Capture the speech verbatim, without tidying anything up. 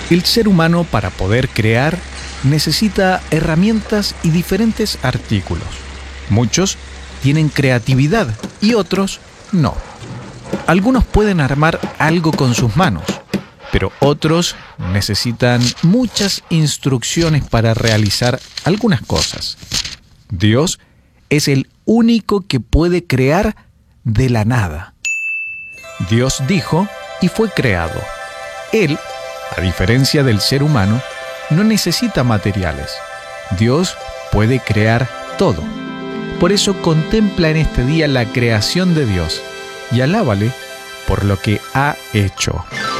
El ser humano, para poder crear, necesita herramientas y diferentes artículos. Muchos tienen creatividad y otros no. Algunos pueden armar algo con sus manos, pero otros necesitan muchas instrucciones para realizar algunas cosas. Dios es el único que puede crear de la nada. Dios dijo y fue creado. Él, a diferencia del ser humano, no necesita materiales. Dios puede crear todo. Por eso contempla en este día la creación de Dios y alábale por lo que ha hecho.